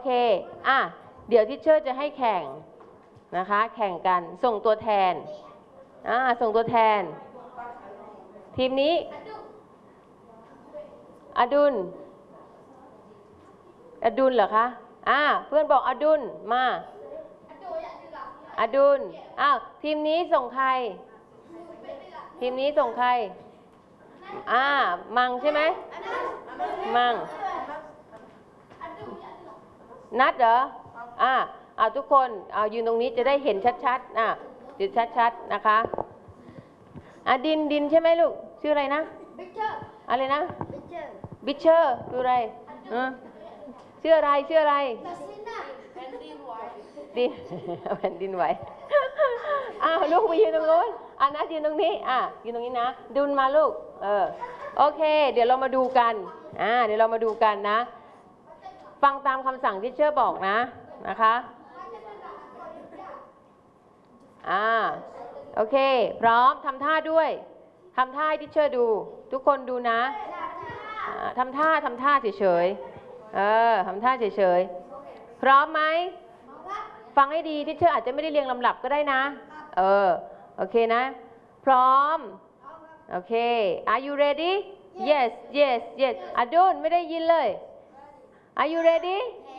เคเดี๋ยวทิเชอร์จะให้แข่งนะคะแข่งกันส่งตัวแทนส่งตัวแทนทีมนี้อดุลเหรอคะเพื่อนบอกอดุลมาอดุลทีมนี้ส่งใครทีมนี้ส่งใครมังใช่ไหมมังนัดเหรอทุกคนยืนตรงนี้จะได้เห็นชัดๆจุดชัดๆนะคะดินใช่ไหมลูกชื่ออะไรนะอะไรนะบิชเชอร์คืออะไรชื่ออะไรแผ่นดินไหวลูกไปยืนตรงนู้นนัดยืนตรงนี้ยืนตรงนี้นะดุลมาลูกโอเคเดี๋ยวเรามาดูกันเดี๋ยวเรามาดูกันนะฟังตามคำสั่งที่เชอร์บอกนะคะโอเคพร้อมทำท่าด้วยทำท่าให้ที่เชอร์ดูทุกคนดูนะทำท่าเฉยทำท่าเฉยพร้อมไหมฟังให้ดีที่เชอร์อาจจะไม่ได้เรียงลำดับก็ได้นะโอเคนะพร้อมโอเค Are you ready Yesอดุลไม่ได้ยินเลย Are you ready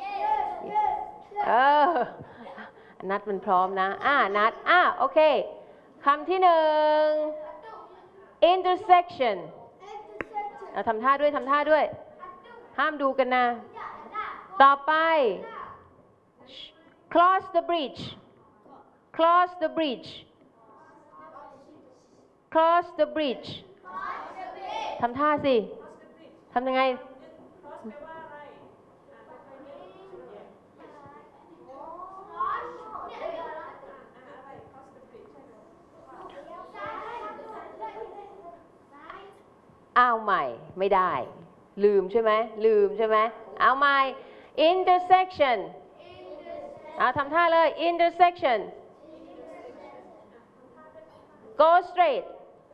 นัดมันพร้อมนะนัดโอเคคำที่หนึ่ง intersection ทำท่าด้วยห้ามดูกันนะต่อไป cross the bridge ทำท่าสิทำยังไงเอาใหม่ไม่ได้ลืมใช่ไหมเอาใหม่ intersection ทำท่าเลย intersection go straight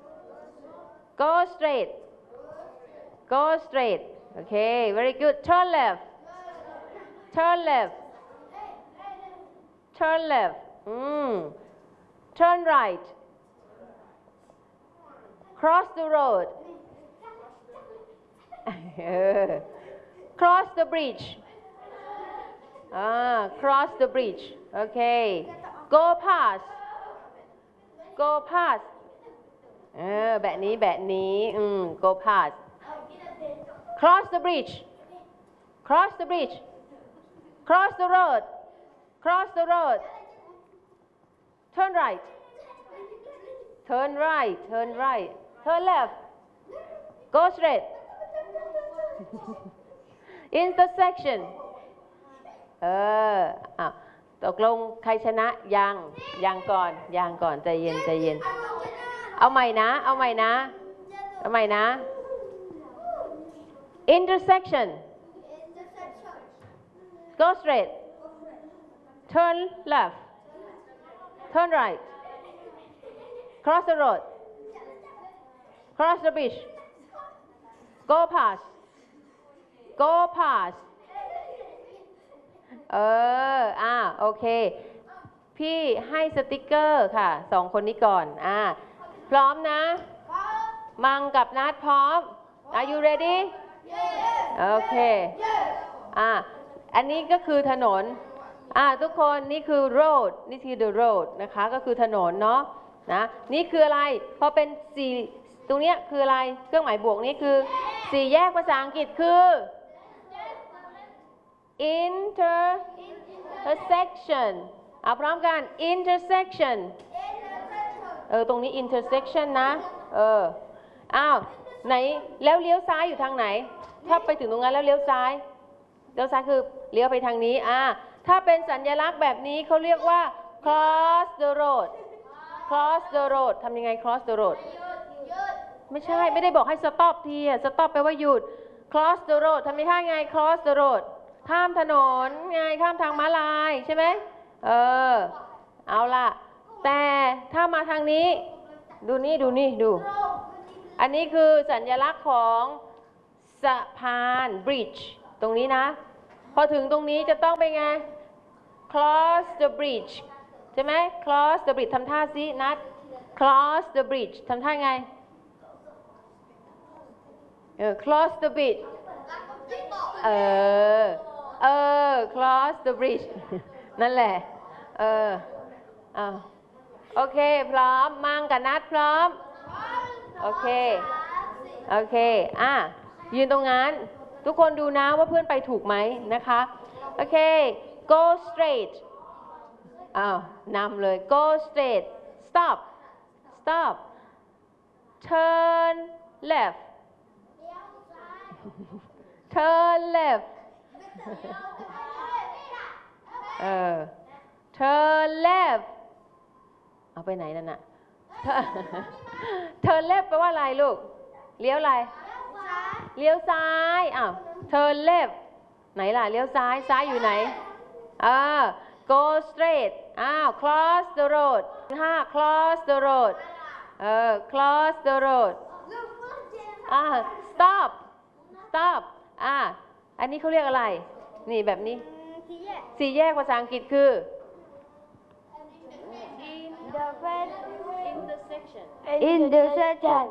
okay very good turn left turn right cross the road cross the bridge okay go past แบบนี้go past cross the bridge cross the road turn right turn left go straight intersection ตกลงใครชนะยังก่อนใจเย็นเอาใหม่นะintersection go straight turn left turn right cross the road cross the bridge go past โอเคพี่ให้สติกเกอร์ค่ะ2คนนี้ก่อนพร้อมนะมังกับนัดพร้อม Are you ready โอเคอันนี้ก็คือถนนทุกคนนี่คือ road นี่คือ the road นะคะก็คือถนนเนาะนะนี่คืออะไรพอเป็นตรงนี้คืออะไรเครื่องหมายบวกนี่คือสี่แยกภาษาอังกฤษคือ intersection พร้อมกัน intersection ตรงนี้ intersection นะไหนแล้วเลี้ยวซ้ายอยู่ทางไหนถ้าไปถึงตรงนั้นแล้วเลี้ยวซ้ายคือเลี้ยวไปทางนี้ถ้าเป็นสัญลักษณ์แบบนี้เขาเรียกว่า cross the road ทำยังไง cross the road ไม่ใช่ไม่ได้บอกให้ stop ทีstop แปลว่าหยุด cross the road ทำท่าไง cross the road ข้ามถนนไงข้ามทางม้าลายใช่ไหมเอาล่ะแต่ถ้ามาทางนี้ดูอันนี้คือสัญลักษณ์ของสะพาน bridge ตรงนี้นะพอถึงตรงนี้จะต้องไปไง cross the bridge ใช่ไหม cross the bridge ทำท่าซินัด cross the bridge ทำท่าไงcross the bridge cross the bridge นั่นแหละโอเคพร้อมมังกับนัดพร้อมโอเคยืนตรงนั้นทุกคนดูนะว่าเพื่อนไปถูกไหมนะคะโอเค go straight นำเลย go straight stop turn left turn left turn left เอาไปไหนนั่นน่ะ turn left แปลว่าอะไรลูกเลี้ยวอะไรเลี้ยวซ้ายturn left ไหนล่ะเลี้ยวซ้ายอยู่ไหนgo straight cross the road cross the road cross the road stop อันนี้เขาเรียกอะไรนี่แบบนี้สี่แยกภาษาอังกฤษคือ intersection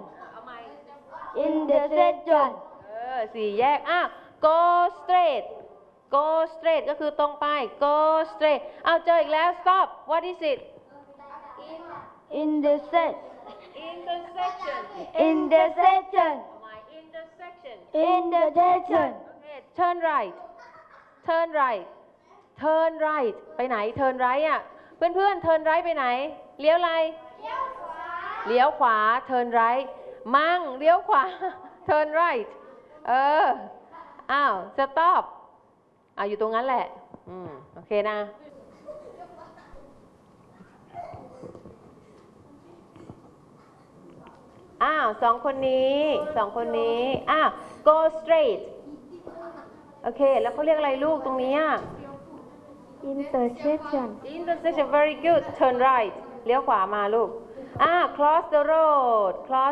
สี่แยกgo straight ก็คือตรงไป go straight เจออีกแล้ว stop what is it intersection okay turn right ไปไหน turn right เพื่อนๆ turn right ไปไหนเลี้ยวอะไรเลี้ยวขวา turn right มั่งเลี้ยวขวา turn right stop อยู่ตรงนั้นแหละโอเคนะสองคนนี้go straight โอเคแล้วเขาเรียกอะไรลูกตรงนี้ intersection very good turn right เลี้ยวขวามาลูกcross the road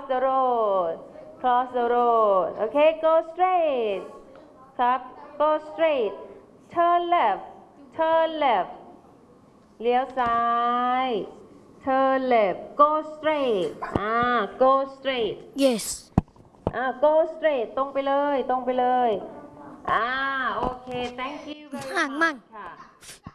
โอเค go straight ครับ go straight turn left เลี้ยวซ้าย turn left go straight go straight yes go straight ตรงไปเลยโอเค thank you very much ค่ะ